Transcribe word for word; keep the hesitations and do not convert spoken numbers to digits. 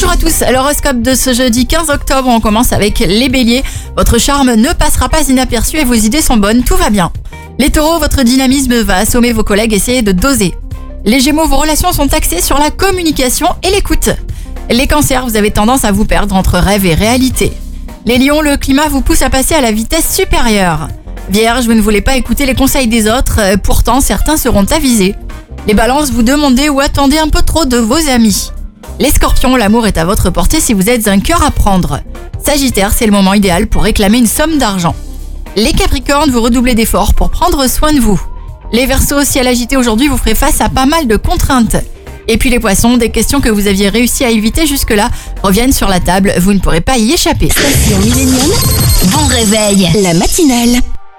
Bonjour à tous, l'horoscope de ce jeudi quinze octobre, on commence avec les béliers. Votre charme ne passera pas inaperçu et vos idées sont bonnes, tout va bien. Les taureaux, votre dynamisme va assommer vos collègues, essayez de doser. Les gémeaux, vos relations sont axées sur la communication et l'écoute. Les cancers, vous avez tendance à vous perdre entre rêve et réalité. Les lions, le climat vous pousse à passer à la vitesse supérieure. Vierge, vous ne voulez pas écouter les conseils des autres, pourtant certains seront avisés. Les balances, vous demandez ou attendez un peu trop de vos amis. Les scorpions, l'amour est à votre portée si vous êtes un cœur à prendre. Sagittaire, c'est le moment idéal pour réclamer une somme d'argent. Les capricornes, vous redoublez d'efforts pour prendre soin de vous. Les verseaux, ciel agité aujourd'hui, vous ferez face à pas mal de contraintes. Et puis les poissons, des questions que vous aviez réussi à éviter jusque-là reviennent sur la table, vous ne pourrez pas y échapper. Station Millennium, bon réveil, la matinale.